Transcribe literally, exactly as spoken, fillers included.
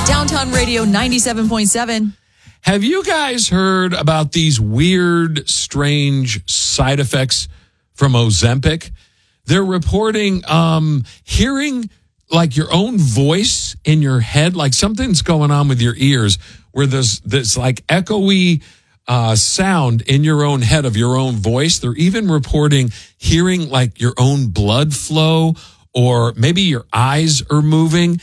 Downtown Radio ninety-seven point seven. Have you guys heard about these weird, strange side effects from Ozempic? They're reporting um, hearing like your own voice in your head, like something's going on with your ears where there's this like echoey uh, sound in your own head of your own voice. They're even reporting hearing like your own blood flow, or maybe your eyes are moving.